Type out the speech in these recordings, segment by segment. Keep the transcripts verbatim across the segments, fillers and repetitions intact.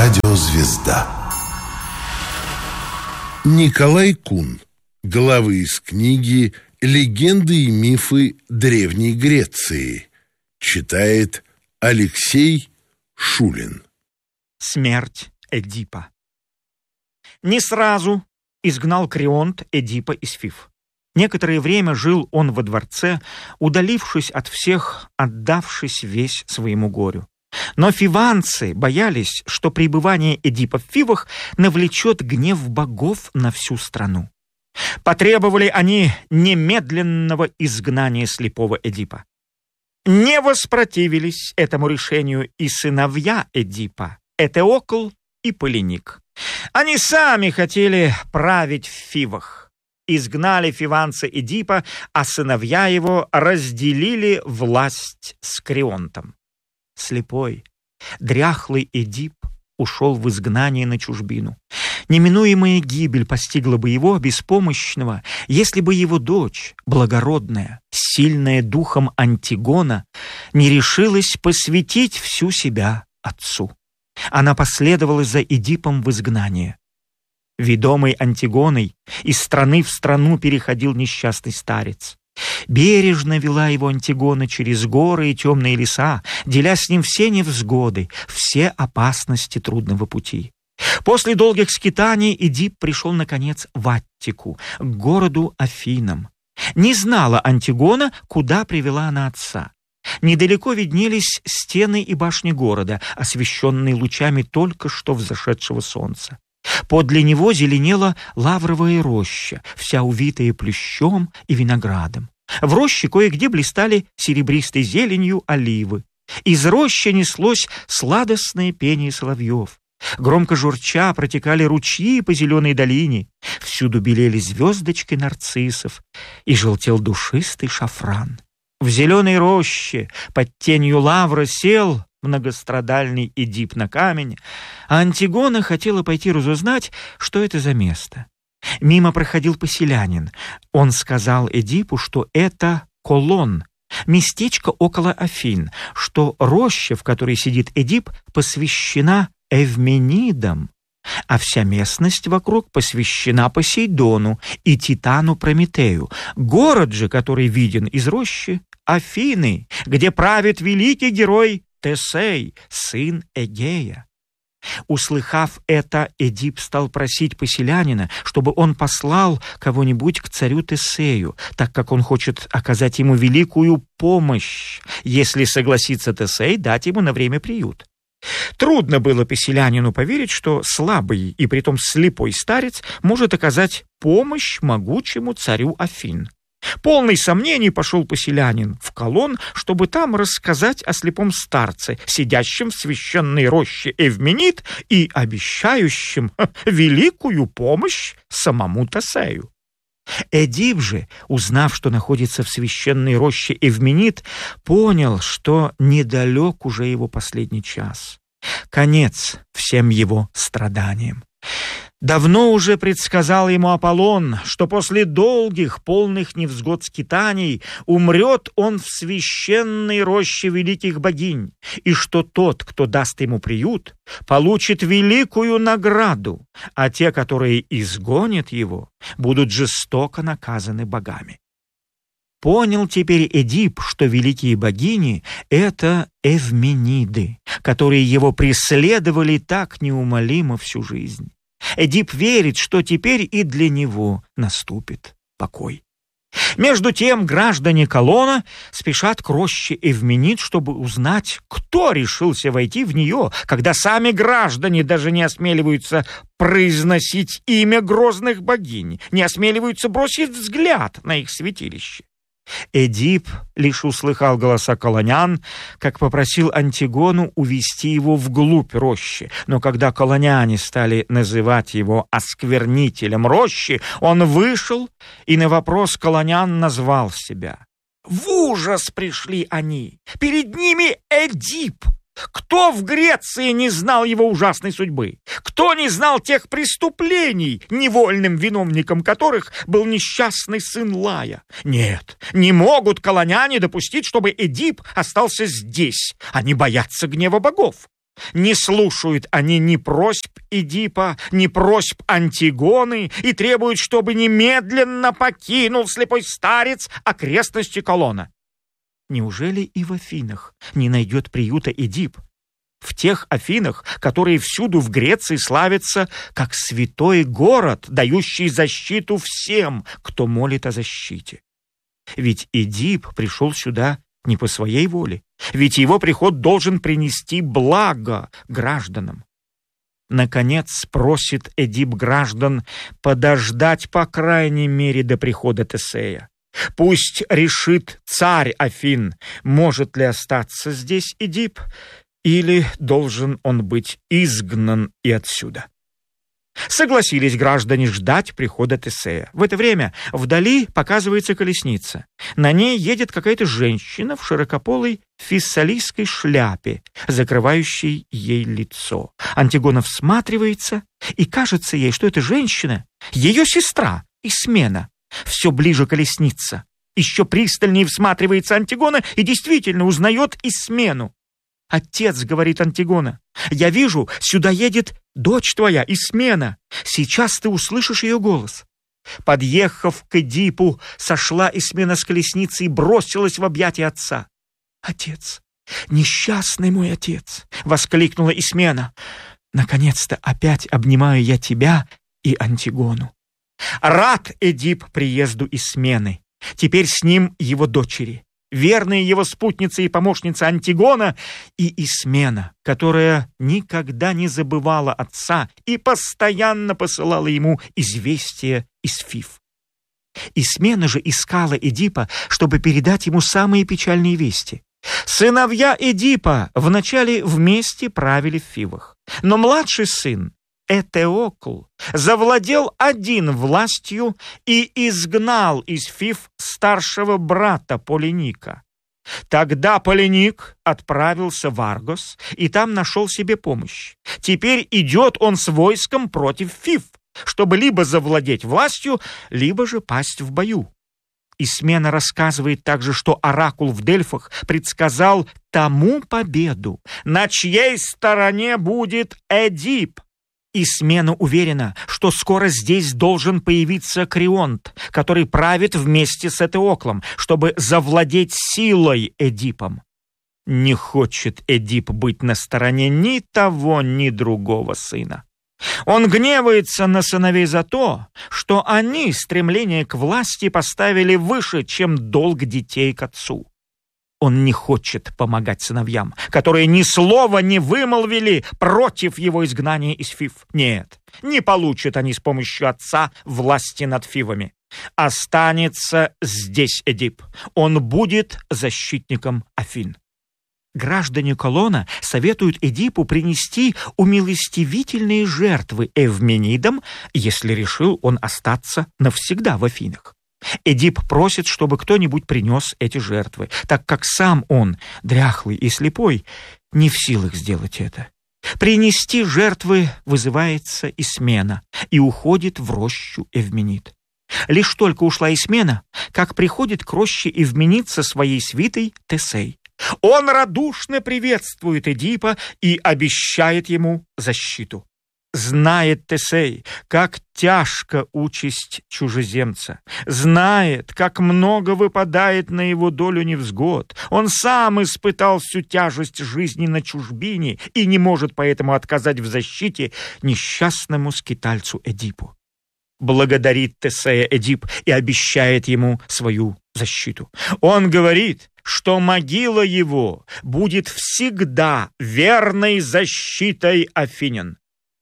Радиозвезда. Николай Кун. Главы из книги «Легенды и мифы Древней Греции». Читает Алексей Шулин. Смерть Эдипа. Не сразу изгнал Крионт Эдипа из Фив. Некоторое время жил он во дворце, удалившись от всех, отдавшись весь своему горю. Но фиванцы боялись, что пребывание Эдипа в Фивах навлечет гнев богов на всю страну. Потребовали они немедленного изгнания слепого Эдипа. Не воспротивились этому решению и сыновья Эдипа, Этеокл и Полиник. Они сами хотели править в Фивах. Изгнали фиванца Эдипа, а сыновья его разделили власть с Крионтом. Слепой, дряхлый Эдип ушел в изгнание на чужбину. Неминуемая гибель постигла бы его, беспомощного, если бы его дочь, благородная, сильная духом Антигона, не решилась посвятить всю себя отцу. Она последовала за Эдипом в изгнание. Ведомый Антигоной из страны в страну переходил несчастный старец. Бережно вела его Антигона через горы и темные леса, деля с ним все невзгоды, все опасности трудного пути. После долгих скитаний Эдип пришел, наконец, в Аттику, к городу Афинам. Не знала Антигона, куда привела она отца. Недалеко виднелись стены и башни города, освещенные лучами только что взошедшего солнца. Подле него зеленела лавровая роща, вся увитая плющом и виноградом. В роще кое-где блистали серебристой зеленью оливы. Из рощи неслось сладостное пение соловьев. Громко журча протекали ручьи по зеленой долине. Всюду белели звездочки нарциссов, и желтел душистый шафран. В зеленой роще под тенью лавра сел многострадальный Эдип на камень, а Антигона хотела пойти разузнать, что это за место. Мимо проходил поселянин. Он сказал Эдипу, что это Колон, местечко около Афин, что роща, в которой сидит Эдип, посвящена Эвменидам, а вся местность вокруг посвящена Посейдону и Титану Прометею. Город же, который виден из рощи, Афины, где правит великий герой Тесей, сын Эгея. Услыхав это, Эдип стал просить поселянина, чтобы он послал кого-нибудь к царю Тесею, так как он хочет оказать ему великую помощь, если согласится Тесей дать ему на время приют. Трудно было поселянину поверить, что слабый и притом слепой старец может оказать помощь могучему царю Афин. Полный сомнений пошел поселянин в Колон, чтобы там рассказать о слепом старце, сидящем в священной роще Эвменид и обещающем ха, великую помощь самому Тесею. Эдип же, узнав, что находится в священной роще Эвменид, понял, что недалек уже его последний час. Конец всем его страданиям. Давно уже предсказал ему Аполлон, что после долгих, полных невзгод скитаний умрет он в священной роще великих богинь, и что тот, кто даст ему приют, получит великую награду, а те, которые изгонят его, будут жестоко наказаны богами. Понял теперь Эдип, что великие богини — это Эвмениды, которые его преследовали так неумолимо всю жизнь. Эдип верит, что теперь и для него наступит покой. Между тем граждане Колона спешат к роще Эвменид, чтобы узнать, кто решился войти в нее, когда сами граждане даже не осмеливаются произносить имя грозных богинь, не осмеливаются бросить взгляд на их святилище. Эдип лишь услыхал голоса колонян, как попросил Антигону увести его вглубь рощи. Но когда колоняне стали называть его осквернителем рощи, он вышел и на вопрос колонян назвал себя. В ужас пришли они. Перед ними Эдип. Кто в Греции не знал его ужасной судьбы? Кто не знал тех преступлений, невольным виновником которых был несчастный сын Лая? Нет, не могут колоняне допустить, чтобы Эдип остался здесь. Они боятся гнева богов. Не слушают они ни просьб Эдипа, ни просьб Антигоны и требуют, чтобы немедленно покинул слепой старец окрестности Колона. Неужели и в Афинах не найдет приюта Эдип? В тех Афинах, которые всюду в Греции славятся как святой город, дающий защиту всем, кто молит о защите. Ведь Эдип пришел сюда не по своей воле, ведь его приход должен принести благо гражданам. Наконец просит Эдип граждан подождать по крайней мере до прихода Тесея. Пусть решит царь Афин, может ли остаться здесь Эдип, или должен он быть изгнан и отсюда. Согласились граждане ждать прихода Тесея. В это время вдали показывается колесница. На ней едет какая-то женщина в широкополой фессалийской шляпе, закрывающей ей лицо. Антигона всматривается, и кажется ей, что эта женщина — ее сестра Исмена. Все ближе колесница. Еще пристальнее всматривается Антигона и действительно узнает Исмену. «Отец, — говорит Антигона, — я вижу, сюда едет дочь твоя, Исмена. Сейчас ты услышишь ее голос». Подъехав к Эдипу, сошла Исмена с колесницы и бросилась в объятия отца. «Отец, несчастный мой отец!» — воскликнула Исмена. «Наконец-то опять обнимаю я тебя и Антигону». Рад Эдип приезду Исмены. Теперь с ним его дочери, верные его спутница и помощница Антигона и Исмена, которая никогда не забывала отца и постоянно посылала ему известия из Фив. Исмена же искала Эдипа, чтобы передать ему самые печальные вести. Сыновья Эдипа вначале вместе правили в Фивах, но младший сын Этеокл завладел один властью и изгнал из Фив старшего брата Полиника. Тогда Полиник отправился в Аргос и там нашел себе помощь. Теперь идет он с войском против Фив, чтобы либо завладеть властью, либо же пасть в бою. Исмена рассказывает также, что оракул в Дельфах предсказал тому победу, на чьей стороне будет Эдип. Исмена уверена, что скоро здесь должен появиться Крионт, который правит вместе с Этеоклом, чтобы завладеть силой Эдипом. Не хочет Эдип быть на стороне ни того, ни другого сына. Он гневается на сыновей за то, что они стремление к власти поставили выше, чем долг детей к отцу. Он не хочет помогать сыновьям, которые ни слова не вымолвили против его изгнания из Фив. Нет, не получат они с помощью отца власти над Фивами. Останется здесь Эдип. Он будет защитником Афин. Граждане Колона советуют Эдипу принести умилостивительные жертвы Эвменидам, если решил он остаться навсегда в Афинах. Эдип просит, чтобы кто-нибудь принес эти жертвы, так как сам он, дряхлый и слепой, не в силах сделать это. Принести жертвы вызывается Исмена и уходит в рощу Эвменид. Лишь только ушла Исмена, как приходит к роще Эвменид со своей свитой Тесей. Он радушно приветствует Эдипа и обещает ему защиту. Знает Тесей, как тяжка участь чужеземца. Знает, как много выпадает на его долю невзгод. Он сам испытал всю тяжесть жизни на чужбине и не может поэтому отказать в защите несчастному скитальцу Эдипу. Благодарит Тесея Эдип и обещает ему свою защиту. Он говорит, что могила его будет всегда верной защитой афинян.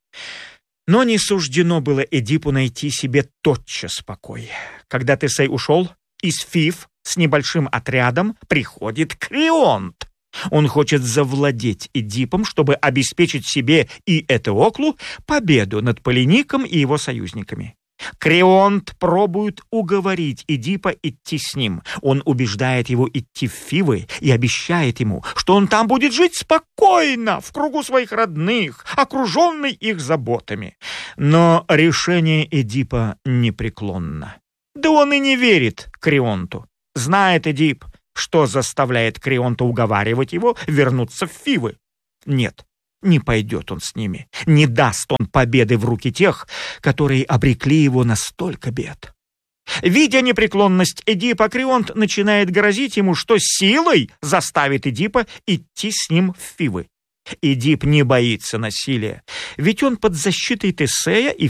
Но не суждено было Эдипу найти себе тотчас покой. Когда Тесей ушел, из Фив с небольшим отрядом приходит Крионт. Он хочет завладеть Эдипом, чтобы обеспечить себе и Этеоклу победу над Полиником и его союзниками. Крионт пробует уговорить Эдипа идти с ним. Он убеждает его идти в Фивы и обещает ему, что он там будет жить спокойно, в кругу своих родных, окруженный их заботами. Но решение Эдипа непреклонно. Да он и не верит Крионту. Знает Эдип, что заставляет Крионта уговаривать его вернуться в Фивы. Нет, Не пойдет он с ними, не даст он победы в руки тех, которые обрекли его на столько бед. Видя непреклонность Эдипа, Крионт начинает грозить ему, что силой заставит Эдипа идти с ним в Фивы. Эдип не боится насилия, ведь он под защитой Тесея и